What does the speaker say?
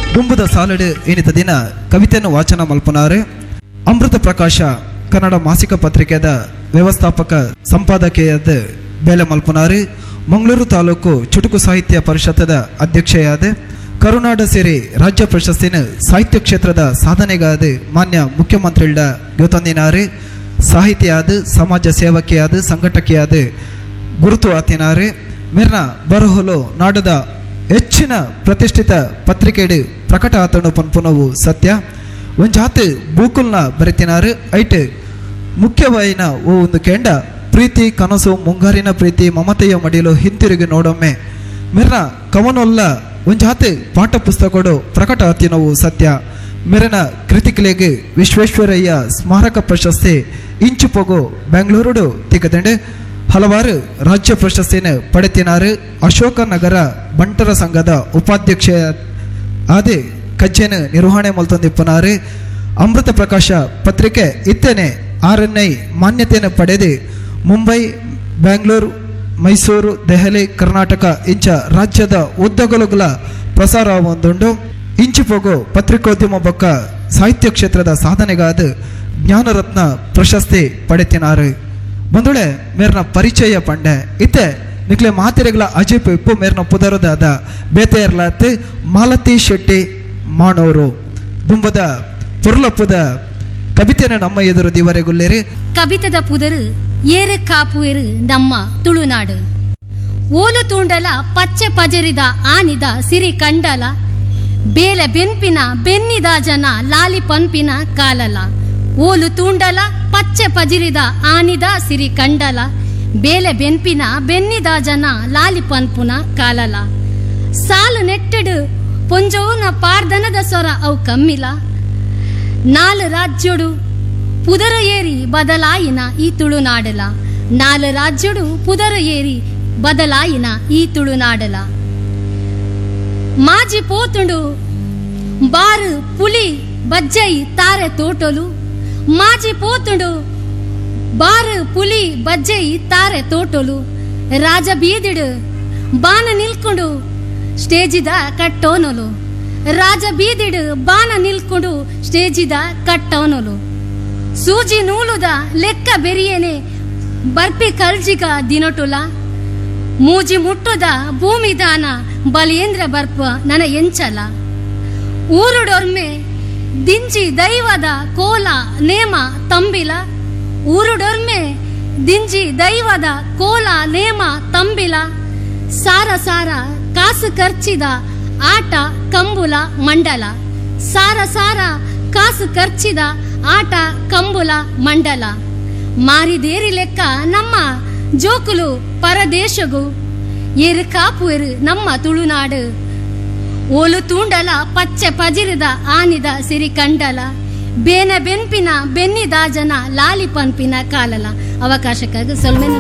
ದುಂಬುದ ಸಾಲಡು ಎನಿತ ದಿನ ಕವಿತೆಯನ್ನು ವಾಚನ ಮಲ್ಪನಾರೆ. ಅಮೃತ ಪ್ರಕಾಶ ಕನ್ನಡ ಮಾಸಿಕ ಪತ್ರಿಕೆದ ವ್ಯವಸ್ಥಾಪಕ ಸಂಪಾದಕೀಯದ ಬೇಲೆ ಮಲ್ಪನಾರೆ. ಮಂಗಳೂರು ತಾಲೂಕು ಚುಟುಕು ಸಾಹಿತ್ಯ ಪರಿಷತ್ತದ ಅಧ್ಯಕ್ಷೆಯಾದ ಕರುನಾಡ ಸೇರಿ ರಾಜ್ಯ ಪ್ರಶಸ್ತಿನ ಸಾಹಿತ್ಯ ಕ್ಷೇತ್ರದ ಸಾಧನೆಗಾದ ಮಾನ್ಯ ಮುಖ್ಯಮಂತ್ರಿಗಳ ಗೆತಂದಿನಾರೆ. ಸಾಹಿತಿಯಾದ ಸಮಾಜ ಸೇವಕಿಯಾದ ಸಂಘಟಕಿಯಾದ ಗುರುತು ಆತಿನಾರೆ. ಮಿರ್ನ ಬರಹೊಲು ನಾಡದ ಹೆಚ್ಚಿನ ಪ್ರತಿಷ್ಠಿತ ಪತ್ರಿಕೆಡು ಪ್ರಕಟ ಆತನು ಪನ್ಪುನವು ಸತ್ಯ. ಒಂಜಾತ್ ಬೂಕುಲ್ನ ಬರೆತಿನಾರು ಐಟ್ ಮುಖ್ಯವಾಯಿನ ಓ ಒಂದು ಕೆಂಡ ಪ್ರೀತಿ ಕನಸು ಮುಂಗಾರಿನ ಪ್ರೀತಿ ಮಮತೆಯ ಮಡಿಲು ಹಿಂತಿರುಗಿ ನೋಡೊಮ್ಮೆ. ಮಿರ್ನ ಕವನೊಲ್ಲ ಒಂಜಾತ್ ಪಾಠ ಪುಸ್ತಕಗಳು ಪ್ರಕಟ ಆತಿನವು ಸತ್ಯ. ಮಿರನ ಕೃತಿಕಲೆಗೆ ವಿಶ್ವೇಶ್ವರಯ್ಯ ಸ್ಮಾರಕ ಪ್ರಶಸ್ತಿ ಇಂಚು ಪೊಗು ಬೆಂಗಳೂರು ತಿಕ್ಕದಂಡು ಹಲವಾರು ರಾಜ್ಯ ಪ್ರಶಸ್ತಿನ ಪಡೆತಿನಾರು. ಅಶೋಕ ನಗರ ಬಂಟರ ಸಂಘದ ಉಪಾಧ್ಯಕ್ಷ ಆದಿ ಕಜ್ಜೆನ ನಿರ್ವಹಣೆ ಮಲ್ತೊಂದಿಪ್ಪನಾರು. ಅಮೃತ ಪ್ರಕಾಶ ಪತ್ರಿಕೆ ಇತ್ತನೆ 6ನೇ ಮಾನ್ಯತೆಯನ್ನು ಪಡೆದು ಮುಂಬೈ, ಬೆಂಗಳೂರು, ಮೈಸೂರು, ದೆಹಲಿ, ಕರ್ನಾಟಕ ಇಂಚ ರಾಜ್ಯದ ಉದ್ದಗಲುಗಳ ಪ್ರಸಾರ ಹೊಂದುಂಡು. ಇಂಚು ಪೊಗು ಪತ್ರಿಕೋದ್ಯಮ ಬೊಕ್ಕ ಸಾಹಿತ್ಯ ಕ್ಷೇತ್ರದ ಸಾಧನೆಗಾದ ಜ್ಞಾನರತ್ನ ಪ್ರಶಸ್ತಿ ಪಡೆತಿನಾರು. ಬಂದುಳೆ ಮೇರ್ನ ಪರಿಚಯ ಪಂಡೆ ಇತ್ತೆ ನಿಕ್ಲೆ ಮಾತಿರೆಗಳ ಅಜೀಪ್ ಇಪ್ಪು ಮೇರ್ನ ಪುದರದಾದ ಬೇತೆಯರ್ಲಾತ್ ಮಾಲತಿ ಶೆಟ್ಟಿ ಮಾಣೂರು ದುಂಬದ ಪುರ್ಲಪ್ಪದ ಕವಿತೆನ ನಮ್ಮ ಎದುರು ದಿವರೆಗುಲ್ಲೇರಿ. ಕವಿತದ ಪುದರು ಏರು ಕಾಪು ಏರು ನಮ್ಮ ತುಳುನಾಡು. ಓಲು ತೂಂಡಲ ಪಚ್ಚೆ ಪಜರಿದ ಆನಿದ ಸಿರಿ ಕಂಡಲ ಬೇಲೆ ಬೆನ್ಪಿನ ಬೆನ್ನಿದ ಜನ ಲಾಲಿ ಪನ್ಪಿನ ಕಾಲಲ. ಓಲು ತೂಂಡಲ ಪಚ್ಚೆ ಪಜಿರಿದ ಆನಿದ ಸಿರಿ ಕಂಡಲ ಬೇಲೆ ಬೆನ್ಪಿನ ಬೆನ್ನಿದ ಜನ ಲಾಲಿ ಪನ್ಪುನ ಕಾಲಲ. ಸಾಲು ನೆಟ್ಟಡು ಪೊಂಜೋನ ಪಾರ್ದನದ ಸ್ವರ ಅವು ಕಮ್ಮಿಲ. 4 ರಾಜ್ಯಡು ಪುದರ ಏರಿ ಬದಲಾಯಿನ ಈ ತುಳುನಾಡಲ. 4 ರಾಜ್ಯಡು ಪುದರ ಏರಿ ಬದಲಾಯಿನ ಈ ತುಳುನಾಡಲ. ಮಾಜಿ ಪೋತುಂಡು ಬಾರು ಪುಲಿ ಬಜ್ಜೈ ತಾರೆ ತೋಟಲು. ಮಾಜಿ ಪೋತುಂಡು ಬಾರು ಪುಲಿ ಬಜ್ಜೈ ತಾರೆ ತೋಟಲು. ರಾಜ ಬೀದಿಡು ಬಾನ ನಿಲ್ಕೊಂಡು ಸ್ಟೇಜಿದ ಕಟ್ಟೋನಲು. ರಾಜ ಬೀದಿಡು ಬಾನ ನಿಲ್ಕೊಂಡು ಸ್ಟೇಜಿದ ಕಟ್ಟೋನಲು. ಸೂಜಿ ನೂಲುದ ಲೆಕ್ಕ ಬೆರಿಯೇನೆ ಬರ್ಪಿ ಕಲ್ಜಿಗ ದಿನಟುಲ. ಮೂಜಿ ಮುಟ್ಟುದ ಭೂಮಿದಾನ ಬಲಿಯೇಂದ್ರ ಬರ್ಪ ನನ ಎಂಚಲ. ಊರುಡೊರ್ಮೆ ದಿಂಜಿ ದೈವದ ಕೋಲ ನೇಮ ತಂಬಿಲ. ಊರುಡೊರ್ಮೆ ದಿಂಜಿ ದೈವದ ಕೋಲ ನೇಮ ತಂಬಿಲ. ಸಾರ ಸಾರ ಕಾಸು ಖರ್ಚಿದ ಆಟ ಕಂಬುಲ ಮಂಡಲ. ಸಾರ ಸಾರ ಕಾಸು ಖರ್ಚಿದ ಆಟ ಕಂಬುಲ ಮಂಡಲ. ಮಾರಿದೇರಿ ಲೆಕ್ಕ ನಮ್ಮ ಜೋಕುಲು ಪರದೇಶಗು ಏರು ಕಾಪು ಏರು ನಮ್ಮ ತುಳುನಾಡು. ಓಲು ತೂಂಡಲ ಪಚ್ಚೆ ಪಜಿರಿದ ಆನಿದ ಸಿರಿ ಕಂಡಲ ಬೇನ ಬೆನ್ಪಿನ ಬೆನ್ನಿದ ಜನ ಲಾಲಿ ಪನ್ಪಿನ ಕಾಲಲ. ಅವಕಾಶಕ್ಕಾಗಿ ಸ್ವಲ್ಪ